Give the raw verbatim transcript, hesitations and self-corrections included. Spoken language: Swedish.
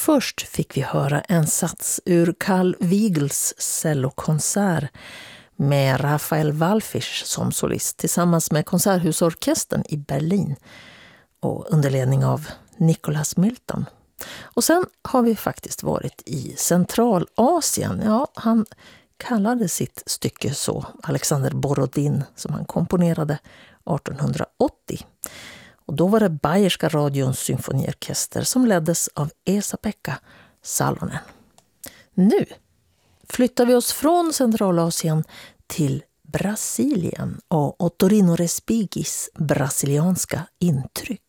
först fick vi höra en sats ur Carl Wiegels cellokonsert med Rafael Wallfisch som solist tillsammans med Konserthusorkestern i Berlin och under ledning av Nicholas Milton. Och sen har vi faktiskt varit i Centralasien. Ja, han kallade sitt stycke så, Alexander Borodin, som han komponerade artonhundraåttio. Och då var det Bayerska radions symfoniorkester som leddes av Esa-Pekka Salonen. Nu flyttar vi oss från Centralasien till Brasilien och Ottorino Respigis brasilianska intryck.